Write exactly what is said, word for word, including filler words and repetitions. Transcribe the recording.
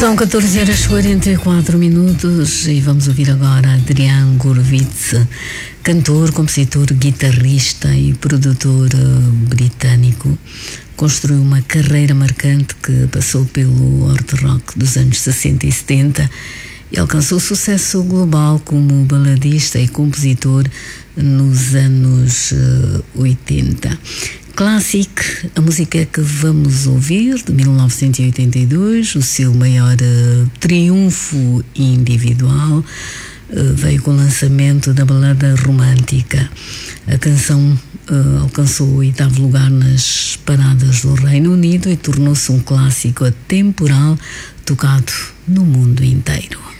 São catorze horas e quarenta e quatro minutos e vamos ouvir agora Adrian Gurvitz, cantor, compositor, guitarrista e produtor britânico. Construiu uma carreira marcante que passou pelo hard rock dos anos sessenta e setenta e alcançou sucesso global como baladista e compositor nos anos oitenta. Classic, a música que vamos ouvir, de mil novecentos e oitenta e dois, o seu maior uh, triunfo individual, uh, veio com o lançamento da balada romântica. A canção uh, alcançou o oitavo lugar nas paradas do Reino Unido e tornou-se um clássico atemporal tocado no mundo inteiro.